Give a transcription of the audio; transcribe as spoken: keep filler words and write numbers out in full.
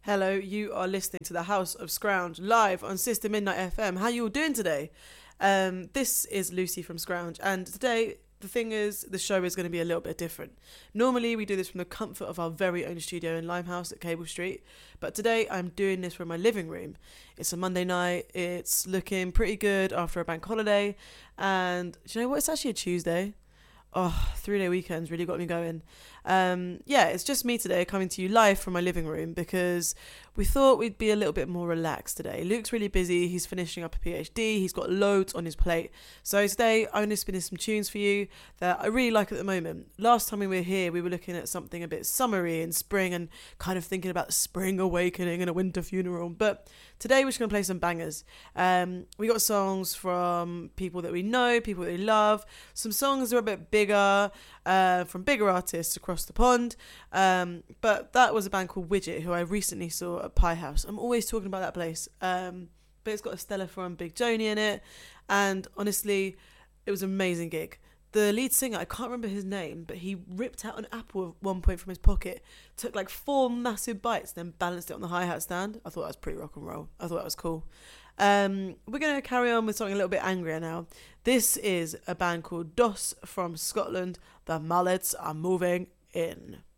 Hello, you are listening to the House of Scrounge live on Sister Midnight F M. How you all doing today? Um, this is Lucy from Scrounge, and today the thing is, the show is going to be a little bit different. Normally, we do this from the comfort of our very own studio in Limehouse at Cable Street, but today I'm doing this from my living room. It's a Monday night. It's looking pretty good after a bank holiday, and do you know what? It's actually a Tuesday. Oh, three-day weekends really got me going. Um, yeah, it's just me today coming to you live from my living room because we thought we'd be a little bit more relaxed today. Luke's really busy. He's finishing up a PhD. He's got loads on his plate. So today I'm going to spin in some tunes for you that I really like at the moment. Last time we were here, we were looking at something a bit summery in spring and kind of thinking about spring awakening and a winter funeral. But today we're just going to play some bangers. Um, we got songs from people that we know, people that we love. Some songs that are a bit bigger, uh, from bigger artists across the pond. Um, but that was a band called Widget, who I recently saw at Pie House. I'm always talking about that place. Um, but it's got Estella from Big Joni in it. And honestly, it was an amazing gig. The lead singer, I can't remember his name, but he ripped out an apple at one point from his pocket, took like four massive bites, then balanced it on the hi-hat stand. I thought that was pretty rock and roll. I thought that was cool. Um, we're going to carry on with something a little bit angrier now. This is a band called Dos from Scotland. The Mullets are moving in.